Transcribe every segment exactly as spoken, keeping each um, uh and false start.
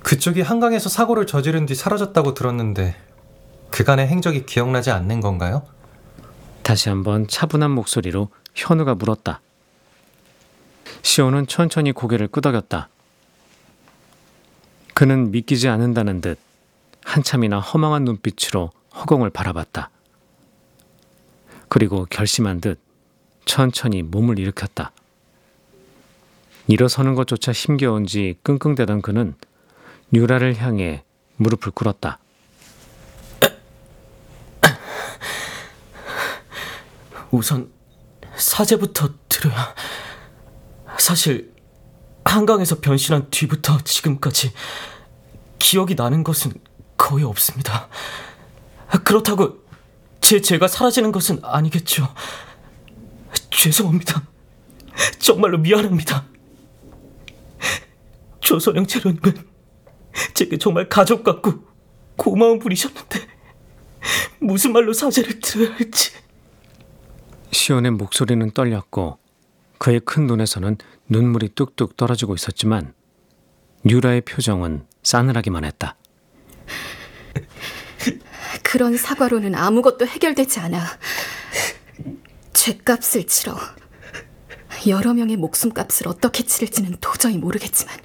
그쪽이 한강에서 사고를 저지른 뒤 사라졌다고 들었는데 그간의 행적이 기억나지 않는 건가요? 다시 한번 차분한 목소리로 현우가 물었다. 시온은 천천히 고개를 끄덕였다. 그는 믿기지 않는다는 듯 한참이나 허망한 눈빛으로 허공을 바라봤다. 그리고 결심한 듯 천천히 몸을 일으켰다. 일어서는 것조차 힘겨운지 끙끙대던 그는 유라를 향해 무릎을 꿇었다. 우선 사죄부터 드려야. 사실 한강에서 변신한 뒤부터 지금까지 기억이 나는 것은 거의 없습니다. 그렇다고 제 죄가 사라지는 것은 아니겠죠. 죄송합니다. 정말로 미안합니다. 조선영 재료님은 제게 정말 가족 같고 고마운 분이셨는데 무슨 말로 사죄를 드려야 할지. 시온의 목소리는 떨렸고 그의 큰 눈에서는 눈물이 뚝뚝 떨어지고 있었지만 유라의 표정은 싸늘하기만 했다. 그런 사과로는 아무것도 해결되지 않아. 죗값을 치러. 여러 명의 목숨값을 어떻게 치를지는 도저히 모르겠지만.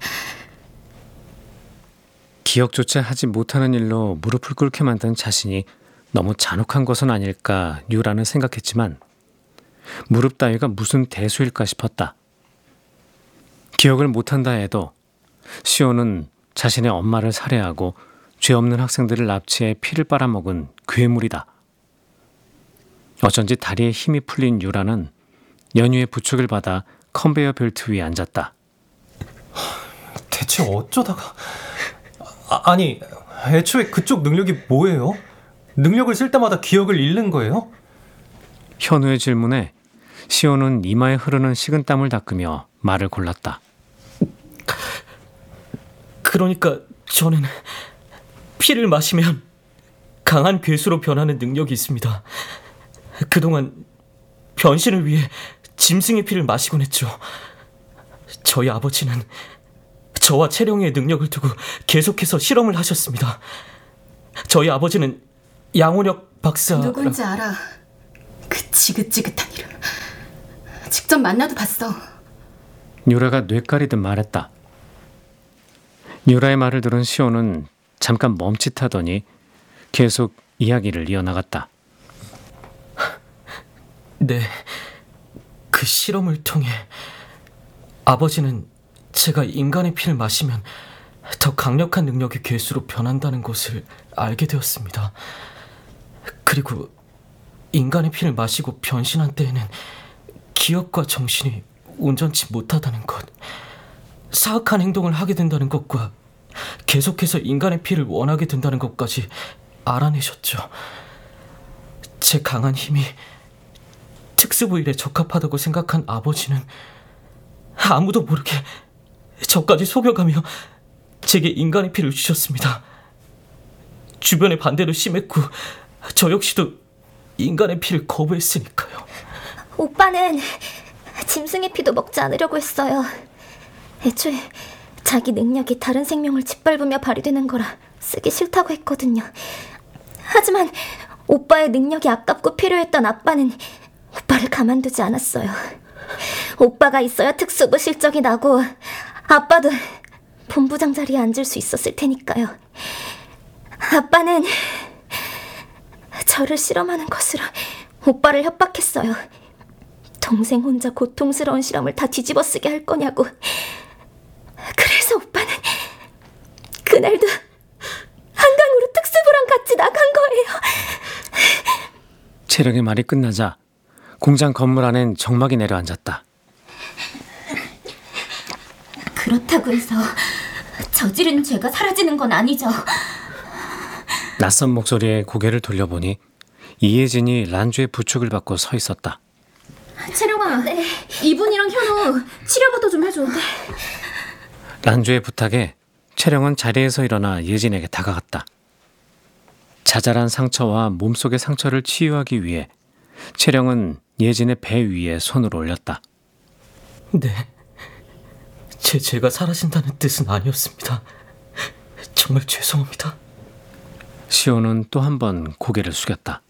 기억조차 하지 못하는 일로 무릎을 꿇게 만든 자신이 너무 잔혹한 것은 아닐까 유라는 생각했지만 무릎 따위가 무슨 대수일까 싶었다. 기억을 못한다 해도 시온은 자신의 엄마를 살해하고 죄 없는 학생들을 납치해 피를 빨아먹은 괴물이다. 어쩐지 다리에 힘이 풀린 유라는 연유의 부축을 받아 컨베이어 벨트 위에 앉았다. 대체 어쩌다가... 아, 아니, 애초에 그쪽 능력이 뭐예요? 능력을 쓸 때마다 기억을 잃는 거예요? 현우의 질문에 시온은 이마에 흐르는 식은땀을 닦으며 말을 골랐다. 그러니까 저는 피를 마시면 강한 괴수로 변하는 능력이 있습니다. 그동안 변신을 위해 짐승의 피를 마시곤 했죠. 저희 아버지는 저와 채령이의 능력을 두고 계속해서 실험을 하셨습니다. 저희 아버지는 양원혁 박사... 누군지 알아. 그 지긋지긋한 이름. 직접 만나도 봤어. 유라가 뇌까리듯 말했다. 유라의 말을 들은 시온은 잠깐 멈칫하더니 계속 이야기를 이어나갔다. 네, 그 실험을 통해 아버지는 제가 인간의 피를 마시면 더 강력한 능력의 괴수로 변한다는 것을 알게 되었습니다. 그리고 인간의 피를 마시고 변신한 때에는 기억과 정신이 온전치 못하다는 것, 사악한 행동을 하게 된다는 것과 계속해서 인간의 피를 원하게 된다는 것까지 알아내셨죠. 제 강한 힘이 특수부일에 적합하다고 생각한 아버지는 아무도 모르게 저까지 속여가며 제게 인간의 피를 주셨습니다. 주변의 반대도 심했고 저 역시도 인간의 피를 거부했으니까요. 오빠는 짐승의 피도 먹지 않으려고 했어요. 애초에 자기 능력이 다른 생명을 짓밟으며 발휘되는 거라 쓰기 싫다고 했거든요. 하지만 오빠의 능력이 아깝고 필요했던 아빠는 오빠를 가만두지 않았어요. 오빠가 있어야 특수부 실적이 나고 아빠도 본부장 자리에 앉을 수 있었을 테니까요. 아빠는 저를 실험하는 것으로 오빠를 협박했어요. 동생 혼자 고통스러운 실험을 다 뒤집어쓰게 할 거냐고. 그래서 오빠는 그날도 한강으로 특수부랑 같이 나간 거예요. 채령의 말이 끝나자 공장 건물 안엔 정막이 내려앉았다. 그렇다고 해서 저지른 죄가 사라지는 건 아니죠. 낯선 목소리에 고개를 돌려보니 이혜진이 란주의 부축을 받고 서 있었다. 채령아, 네. 이분이랑 현우 치료부터 좀 해줘. 네. 란주의 부탁에 채령은 자리에서 일어나 예진에게 다가갔다. 자잘한 상처와 몸속의 상처를 치유하기 위해 채령은 예진의 배 위에 손을 올렸다. 네, 제 죄가 사라진다는 뜻은 아니었습니다. 정말 죄송합니다. 시온은 또 한 번 고개를 숙였다.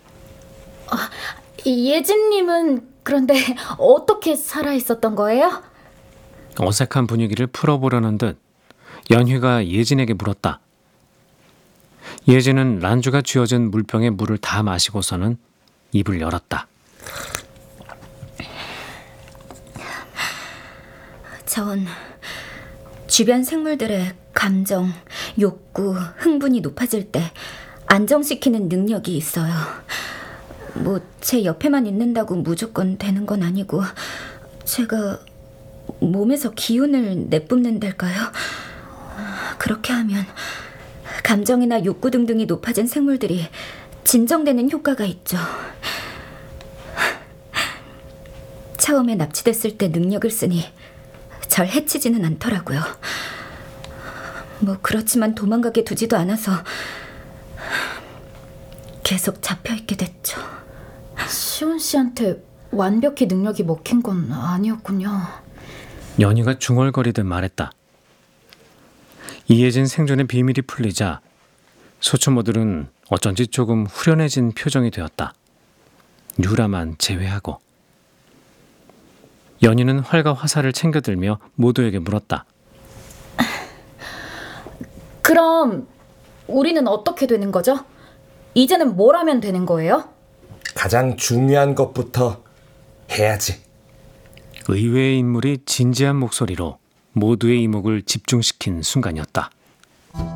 예진님은 그런데 어떻게 살아있었던 거예요? 어색한 분위기를 풀어보려는 듯 연희가 예진에게 물었다. 예진은 란주가 쥐어진 물병에 물을 다 마시고서는 입을 열었다. 전 주변 생물들의 감정, 욕구, 흥분이 높아질 때 안정시키는 능력이 있어요. 뭐 제 옆에만 있는다고 무조건 되는 건 아니고 제가 몸에서 기운을 내뿜는달까요? 그렇게 하면 감정이나 욕구 등등이 높아진 생물들이 진정되는 효과가 있죠. 처음에 납치됐을 때 능력을 쓰니 절 해치지는 않더라고요. 뭐 그렇지만 도망가게 두지도 않아서 계속 잡혀있게 됐죠. 시온 씨한테 완벽히 능력이 먹힌 건 아니었군요. 연희가 중얼거리듯 말했다. 이예진 생존의 비밀이 풀리자 소초모들은 어쩐지 조금 후련해진 표정이 되었다. 유라만 제외하고. 연희는 활과 화살을 챙겨들며 모두에게 물었다. 그럼 우리는 어떻게 되는 거죠? 이제는 뭘 하면 되는 거예요? 가장 중요한 것부터 해야지. 의외의 인물이 진지한 목소리로 모두의 이목을 집중시킨 순간이었다.